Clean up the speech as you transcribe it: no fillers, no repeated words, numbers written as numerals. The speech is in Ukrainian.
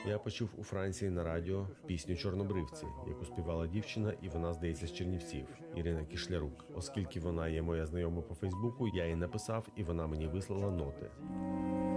Я почув у Франції на радіо пісню «Чорнобривці», яку співала дівчина, і вона, здається, з Чернівців, Ірина Кишлярук. Оскільки вона є моя знайома по Фейсбуку, я їй написав, і вона мені вислала ноти.